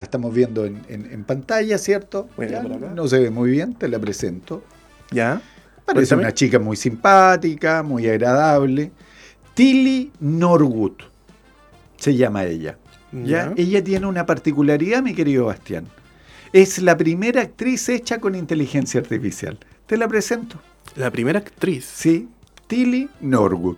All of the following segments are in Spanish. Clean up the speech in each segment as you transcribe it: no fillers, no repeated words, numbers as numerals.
estamos viendo en pantalla, ¿cierto? Ya, por acá. no se ve muy bien, te la presento. ¿Ya? Parece Cuéntame. una chica muy simpática, muy agradable. Tilly Norwood se llama ella. ¿Ya? Ya. Ella tiene una particularidad, mi querido Bastián. Es la primera actriz hecha con inteligencia artificial. Te la presento. La primera actriz. Sí, Tilly Norwood.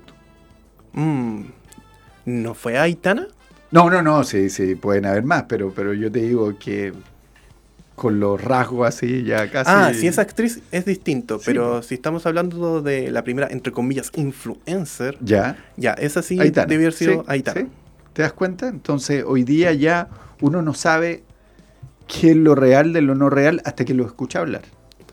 ¿No fue Aitana? No, sí, pueden haber más, pero yo te digo que con los rasgos así ya casi... Si esa actriz es distinto, Sí, pero pues. si estamos hablando de la primera, entre comillas, influencer, Ya, esa sí Aitana. debió haber sido Sí, Aitana. sí. ¿Te das cuenta? Entonces, hoy día ya uno no sabe qué es lo real de lo no real hasta que lo escucha hablar.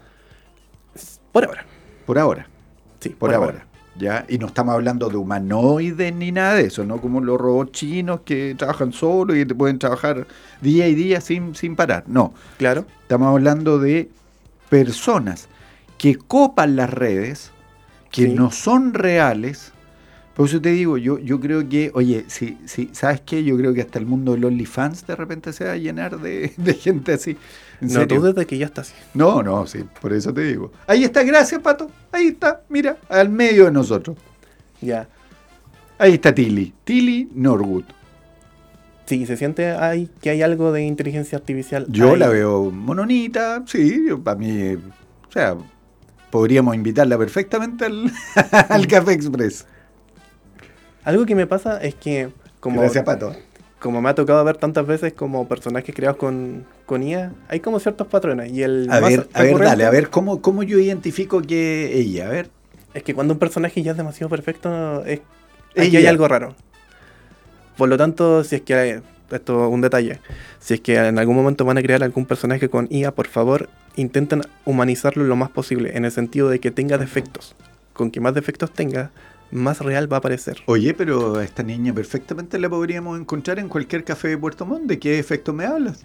Por ahora. Por ahora. Sí, Por ahora. ¿Ya? Y no estamos hablando de humanoides ni nada de eso, ¿no? Como los robots chinos que trabajan solos y te pueden trabajar día y día sin parar. No. Claro. Estamos hablando de personas que copan las redes, que Sí. no son reales. Por eso te digo, yo creo que, oye, sí, ¿sabes qué? Yo creo que hasta el mundo del OnlyFans de repente se va a llenar de gente así. ¿En No serio? dudes de que ya está así. No, sí, por eso te digo. Ahí está, gracias, Pato. Ahí está, mira, al medio de nosotros. Ya. Ahí está Tilly Norwood. Sí, se siente que hay algo de inteligencia artificial. Yo ahí. la veo mononita, sí, para mí, o sea, podríamos invitarla perfectamente al Café Express. Algo que me pasa es que, Gracias, Pato. como me ha tocado ver tantas veces como personajes creados con IA, hay como ciertos patrones. Y el A más ver, recurrente dale, a ver, ¿cómo yo identifico que ella? A ver. es que cuando un personaje ya es demasiado perfecto, aquí Ella. hay algo raro. Por lo tanto, si es que, esto es un detalle, si es que en algún momento van a crear algún personaje con IA, por favor, intenten humanizarlo lo más posible, en el sentido de que tenga defectos. Con que más defectos tenga, más real va a parecer. Oye, pero a esta niña perfectamente la podríamos encontrar en cualquier café de Puerto Montt. ¿De qué efecto me hablas?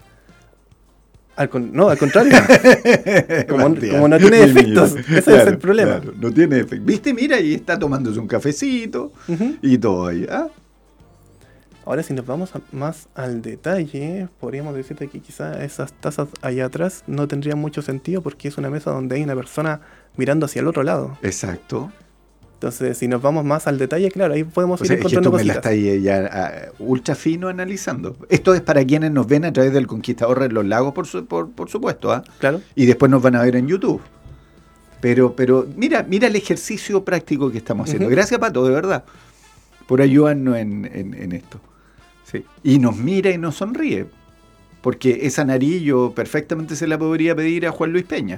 Al contrario. como Bastián, no tiene mi defectos, niño. ese es el problema. Claro, no tiene efecto. ¿Viste? Mira, y está tomándose un cafecito Ujú. y todo ahí. ¿Ah? Ahora, si nos vamos más al detalle, podríamos decirte que quizá esas tazas allá atrás no tendrían mucho sentido porque es una mesa donde hay una persona mirando hacia el otro lado. Exacto. Entonces, si nos vamos más al detalle, claro, ahí podemos O ir sea, es que encontrando esto me la cositas. está ahí ya ultra fino analizando. Esto es para quienes nos ven a través del Conquistador de los Lagos, por supuesto, ¿ah? Claro. Y después nos van a ver en YouTube. Pero mira el ejercicio práctico que estamos haciendo. Ujú. Gracias, Pato, de verdad, por ayudarnos en esto. Sí. Y nos mira y nos sonríe. Porque esa nariz yo perfectamente se la podría pedir a Juan Luis Peña.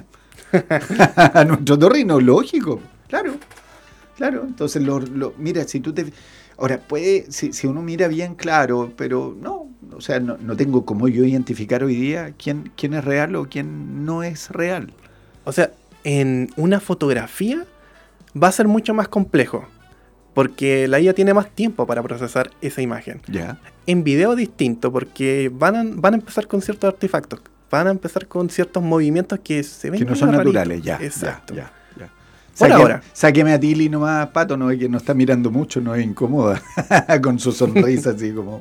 A nuestro torrino, lógico. Claro. Entonces, mira, si tú te... Ahora, puede, si uno mira bien, claro, pero no, o sea, no tengo como yo identificar hoy día quién es real o quién no es real. O sea, en una fotografía va a ser mucho más complejo. Porque la IA tiene más tiempo para procesar esa imagen. Ya. En video distinto, porque van a empezar con ciertos artefactos. Van a empezar con ciertos movimientos que se ven Que no medio son raritos. naturales, ya. Exacto. Ya. Por ahora. Sáqueme a Tilly nomás, Pato, no es que no está mirando mucho, no es incómoda. Con su sonrisa así como...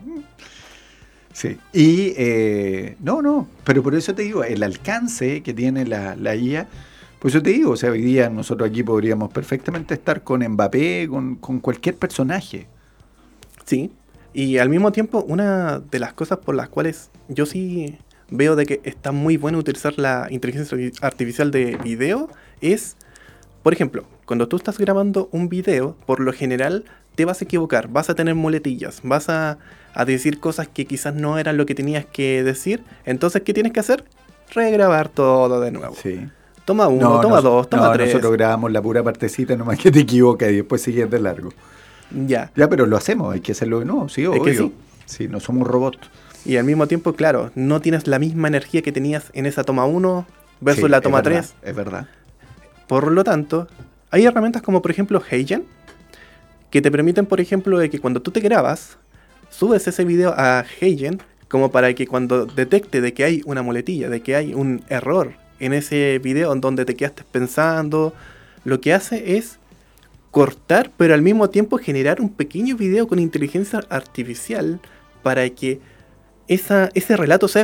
Sí. Y no, pero por eso te digo, el alcance que tiene la IA, por eso te digo, o sea, hoy día nosotros aquí podríamos perfectamente estar con Mbappé, con cualquier personaje. Sí. Y al mismo tiempo, una de las cosas por las cuales yo sí veo de que está muy bueno utilizar la inteligencia artificial de video es, por ejemplo, cuando tú estás grabando un video, por lo general te vas a equivocar, vas a tener muletillas, vas a decir cosas que quizás no eran lo que tenías que decir. Entonces, ¿qué tienes que hacer? Regrabar todo de nuevo. Sí. Toma uno, toma dos, toma tres. Nosotros grabamos la pura partecita, nomás que te equivocas y después sigues de largo. Ya, pero lo hacemos, hay que hacerlo de nuevo, sí, obvio. que sí. Sí, no somos robots. Y al mismo tiempo, claro, no tienes la misma energía que tenías en esa toma 1 versus Sí, la toma 3. Es verdad. Por lo tanto, hay herramientas como por ejemplo HeyGen, que te permiten, por ejemplo, de que cuando tú te grabas, subes ese video a HeyGen como para que cuando detecte de que hay una muletilla, de que hay un error en ese video en donde te quedaste pensando, lo que hace es cortar, pero al mismo tiempo generar un pequeño video con inteligencia artificial para que ese relato sea